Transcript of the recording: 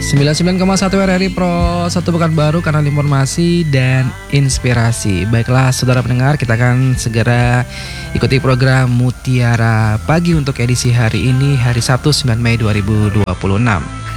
99,1 RRI Pro 1 Pekanbaru, kanal informasi dan inspirasi. Baiklah saudara pendengar, kita akan segera ikuti program Mutiara Pagi untuk edisi hari ini, hari Sabtu 9 Mei 2026.